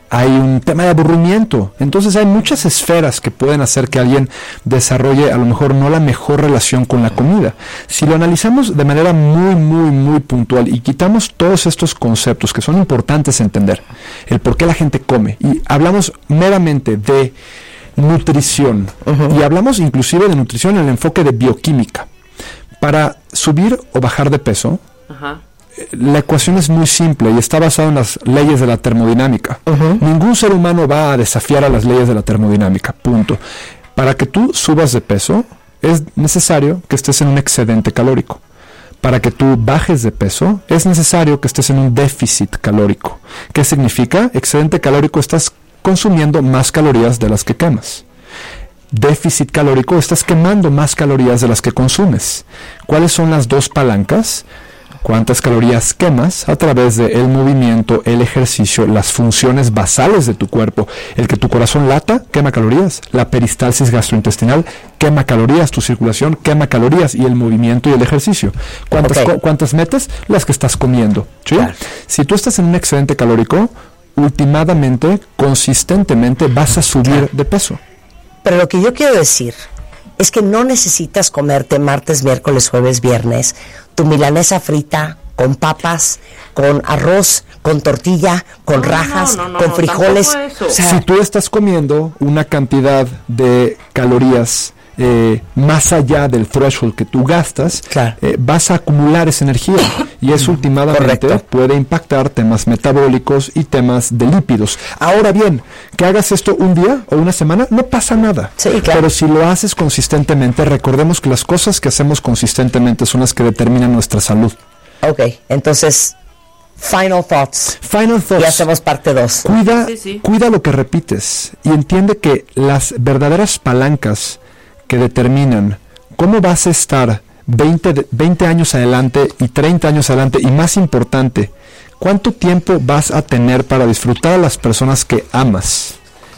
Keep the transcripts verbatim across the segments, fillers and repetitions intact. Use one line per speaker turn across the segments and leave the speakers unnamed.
hay un tema de aburrimiento. Entonces hay muchas esferas que pueden hacer que alguien desarrolle a lo mejor no la mejor relación con la comida. Si lo analizamos de manera muy, muy, muy puntual y quitamos todos estos conceptos que son importantes entender, el por qué la gente come, y hablamos meramente de nutrición, uh-huh. y hablamos inclusive de nutrición en el enfoque de bioquímica. Para subir o bajar de peso, uh-huh. la ecuación es muy simple y está basada en las leyes de la termodinámica. Uh-huh. Ningún ser humano va a desafiar a las leyes de la termodinámica, punto. Para que tú subas de peso, es necesario que estés en un excedente calórico. Para que tú bajes de peso, es necesario que estés en un déficit calórico. ¿Qué significa? Excedente calórico, estás consumiendo más calorías de las que quemas. Déficit calórico, estás quemando más calorías de las que consumes. ¿Cuáles son las dos palancas? Cuántas calorías quemas a través del movimiento, el ejercicio, las funciones basales de tu cuerpo. El que tu corazón lata, quema calorías. La peristalsis gastrointestinal quema calorías. Tu circulación quema calorías. Y el movimiento y el ejercicio. ¿Cuántas, okay. cu- ¿cuántas metes? Las que estás comiendo. ¿Sí? Claro. Si tú estás en un excedente calórico, últimamente, consistentemente, vas a subir claro. de peso.
Pero lo que yo quiero decir es que no necesitas comerte martes, miércoles, jueves, viernes tu milanesa frita con papas, con arroz, con tortilla, con no, rajas, no, no, no, con no, frijoles.
O sea, si tú estás comiendo una cantidad de calorías eh, más allá del threshold que tú gastas, claro. eh, vas a acumular esa energía y eso últimamente Correcto. puede impactar temas metabólicos y temas de lípidos. Ahora bien, que hagas esto un día o una semana, no pasa nada.
Sí, claro.
Pero si lo haces consistentemente, recordemos que las cosas que hacemos consistentemente son las que determinan nuestra salud.
Ok, entonces, final thoughts.
Final thoughts.
Y hacemos parte dos.
Cuida, sí, sí. cuida lo que repites y entiende que las verdaderas palancas que determinan cómo vas a estar veinte, veinte años adelante y treinta años adelante, y más importante, cuánto tiempo vas a tener para disfrutar a las personas que amas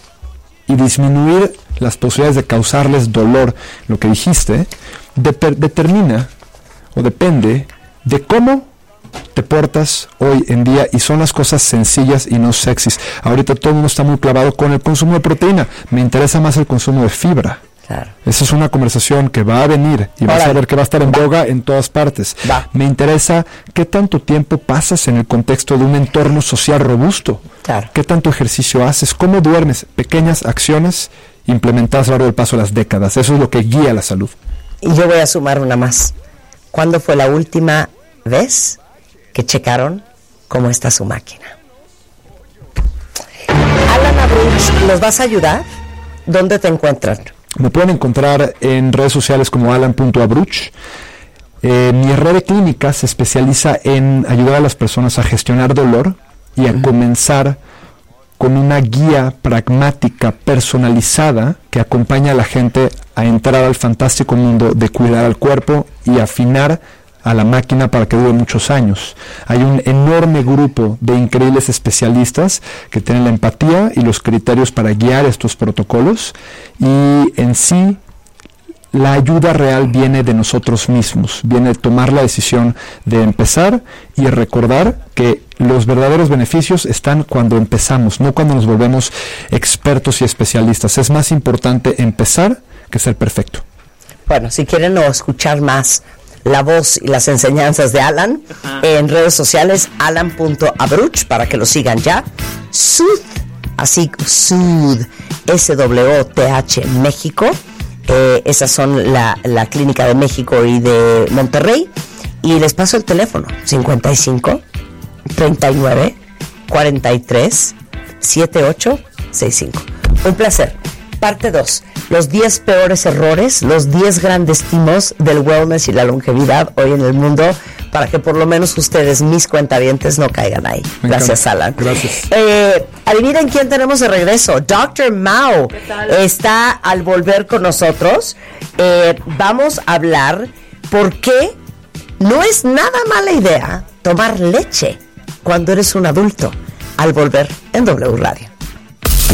y disminuir las posibilidades de causarles dolor, lo que dijiste, de, determina o depende de cómo te portas hoy en día, y son las cosas sencillas y no sexys. Ahorita todo el mundo está muy clavado con el consumo de proteína. Me interesa más el consumo de fibra. Claro. Esa es una conversación que va a venir y vas a ver que va a estar en boga en todas partes. Va. Me interesa qué tanto tiempo pasas en el contexto de un entorno social robusto. Claro. Qué tanto ejercicio haces, cómo duermes, pequeñas acciones implementadas a lo largo del paso de las décadas. Eso es lo que guía la salud.
Y yo voy a sumar una más. ¿Cuándo fue la última vez que checaron cómo está su máquina? Alan Abruch, ¿nos vas a ayudar? ¿Dónde te encuentran?
Me pueden encontrar en redes sociales como alan punto abruch. Eh, mi red de clínica se especializa en ayudar a las personas a gestionar dolor y a uh-huh. comenzar con una guía pragmática, personalizada, que acompaña a la gente a entrar al fantástico mundo de cuidar al cuerpo y afinar a la máquina para que dure muchos años. Hay un enorme grupo de increíbles especialistas que tienen la empatía y los criterios para guiar estos protocolos, y en sí la ayuda real viene de nosotros mismos, viene de tomar la decisión de empezar y recordar que los verdaderos beneficios están cuando empezamos, no cuando nos volvemos expertos y especialistas. Es más importante empezar que ser perfecto.
Bueno, si quieren o escuchar más la voz y las enseñanzas de Alan, Ajá. en redes sociales alan punto abruch para que lo sigan ya. Sooth, así Sooth, S W T H México, eh, esas son la, la clínica de México y de Monterrey, y les paso el teléfono cincuenta y cinco, treinta y nueve, cuarenta y tres, setenta y ocho sesenta y cinco. Un placer. Parte dos. Los diez peores errores, los diez grandes timos del wellness y la longevidad hoy en el mundo, para que por lo menos ustedes, mis cuentavientes, no caigan ahí. Me Gracias, encanta. Alan.
Gracias.
Eh, adivinen quién tenemos de regreso. doctor Mao está al volver con nosotros. Eh, vamos a hablar por qué no es nada mala idea tomar leche cuando eres un adulto. Al volver en W Radio.